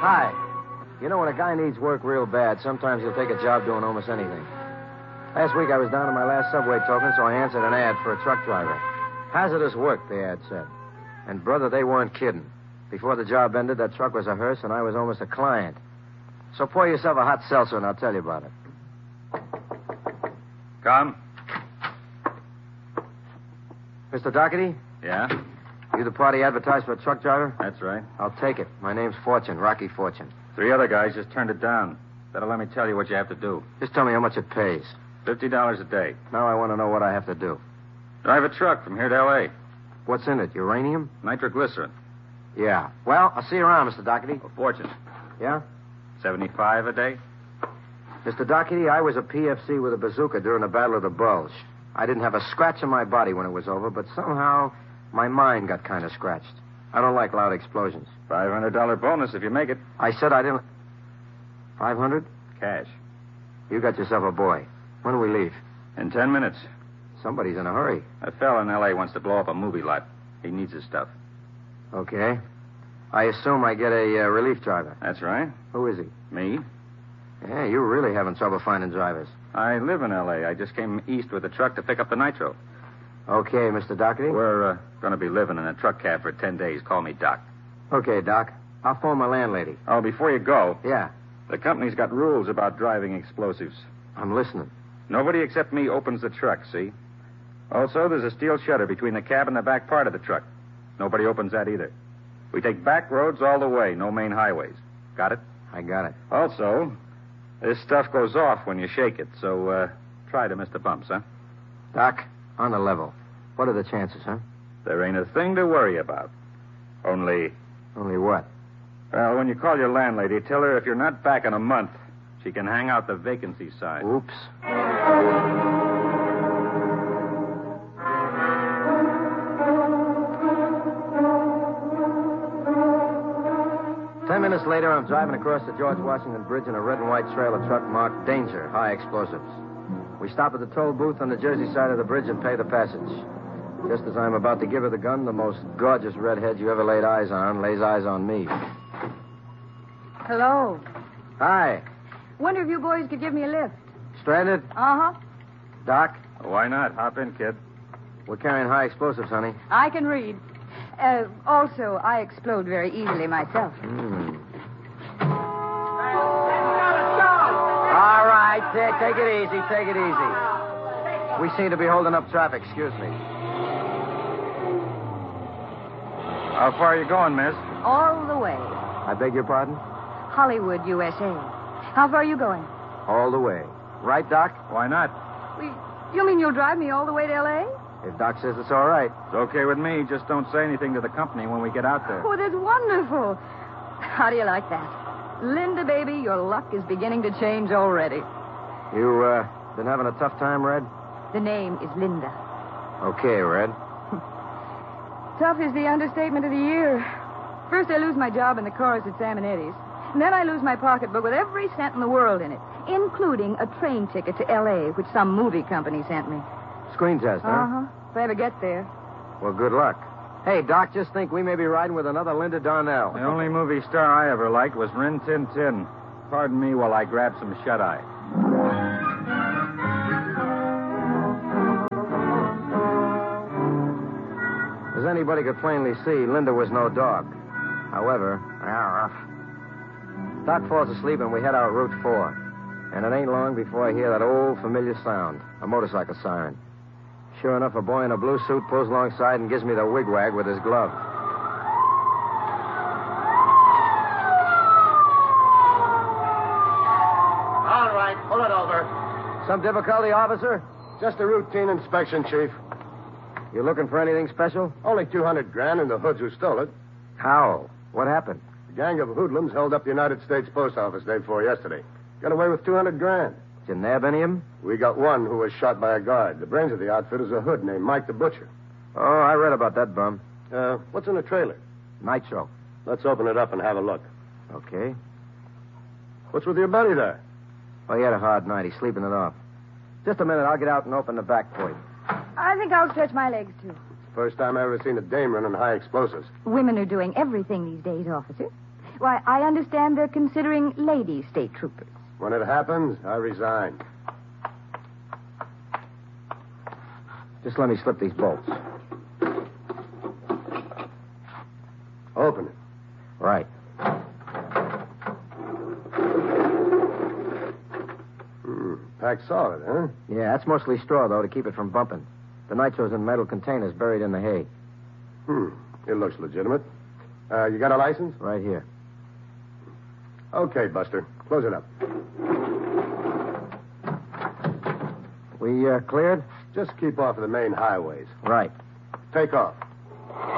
Hi. You know, when a guy needs work real bad, sometimes he'll take a job doing almost anything. Last week I was down to my last subway token, so I answered an ad for a truck driver. Hazardous work, the ad said. And, brother, they weren't kidding. Before the job ended, that truck was a hearse, and I was almost a client. So pour yourself a hot seltzer, and I'll tell you about it. Come. Mr. Doherty? Yeah? You the party advertised for a truck driver? That's right. I'll take it. My name's Fortune, Rocky Fortune. 3 other guys just turned it down. That'll let me tell you what you have to do. Just tell me how much it pays. $50 a day. Now I want to know what I have to do. Drive a truck from here to L.A. What's in it, uranium? Nitroglycerin. Yeah. Well, I'll see you around, Mr. Doherty. A fortune. Yeah? 75 a day? Mr. Doherty, I was a PFC with a bazooka during the Battle of the Bulge. I didn't have a scratch on my body when it was over, but somehow my mind got kind of scratched. I don't like loud explosions. $500 bonus if you make it. I said I didn't... 500? Cash. You got yourself a boy. When do we leave? In 10 minutes. Somebody's in a hurry. A fella in L.A. wants to blow up a movie lot. He needs his stuff. Okay. I assume I get a relief driver. That's right. Who is he? Me. Yeah, you're really having trouble finding drivers. I live in L.A. I just came east with a truck to pick up the nitro. Okay, Mr. Doherty. We're going to be living in a truck cab for 10 days. Call me Doc. Okay, Doc. I'll phone my landlady. Oh, before you go. Yeah. The company's got rules about driving explosives. I'm listening. Nobody except me opens the truck, see? Also, there's a steel shutter between the cab and the back part of the truck. Nobody opens that either. We take back roads all the way, no main highways. Got it? I got it. Also, this stuff goes off when you shake it, so try to miss the bumps, huh? Doc, on the level. What are the chances, huh? There ain't a thing to worry about. Only what? Well, when you call your landlady, tell her if you're not back in a month, she can hang out the vacancy sign. Oops. 10 minutes later, I'm driving across the George Washington Bridge in a red and white trailer truck marked Danger, High Explosives. We stop at the toll booth on the Jersey side of the bridge and pay the passage. Just as I'm about to give her the gun, the most gorgeous redhead you ever laid eyes on lays eyes on me. Hello. Hi. Wonder if you boys could give me a lift. Stranded? Uh-huh. Doc? Why not? Hop in, kid. We're carrying high explosives, honey. I can read. Also, I explode very easily myself. All right, take it easy, take it easy. We seem to be holding up traffic, excuse me. How far are you going, miss? All the way. I beg your pardon? Hollywood, USA. How far are you going? All the way. Right, Doc? Why not? You mean you'll drive me all the way to L.A.? If Doc says it's all right. It's okay with me. Just don't say anything to the company when we get out there. Oh, that's wonderful. How do you like that? Linda, baby, your luck is beginning to change already. You, been having a tough time, Red? The name is Linda. Okay, Red. Tough is the understatement of the year. First, I lose my job in the chorus at Sam and Eddie's. And then I lose my pocketbook with every cent in the world in it, including a train ticket to L.A., which some movie company sent me. Screen test, huh? Uh-huh. If I ever get there. Well, good luck. Hey, Doc, just think we may be riding with another Linda Darnell. The only movie star I ever liked was Rin Tin Tin. Pardon me while I grab some shut-eye. As anybody could plainly see, Linda was no dog. However, Doc falls asleep and we head out Route 4. And it ain't long before I hear that old familiar sound, a motorcycle siren. Sure enough, a boy in a blue suit pulls alongside and gives me the wigwag with his glove. All right, pull it over. Some difficulty, officer? Just a routine inspection, Chief. You looking for anything special? Only $200,000 and the hoods who stole it. How? What happened? A gang of hoodlums held up the United States Post Office day before yesterday. Got away with $200,000. Did you nab any of them? We got one who was shot by a guard. The brains of the outfit is a hood named Mike the Butcher. Oh, I read about that bum. What's in the trailer? Nitro. Let's open it up and have a look. Okay. What's with your buddy there? Oh, he had a hard night. He's sleeping it off. Just a minute. I'll get out and open the back for you. I think I'll stretch my legs, too. First time I ever seen a dame running high explosives. Women are doing everything these days, officer. Why, I understand they're considering lady state troopers. When it happens, I resign. Just let me slip these bolts. Open it. Right. Packed solid, huh? Yeah, that's mostly straw, though, to keep it from bumping. The nitro's in metal containers buried in the hay. It looks legitimate. You got a license? Right here. Okay, Buster. Close it up. We cleared? Just keep off of the main highways. Right. Take off.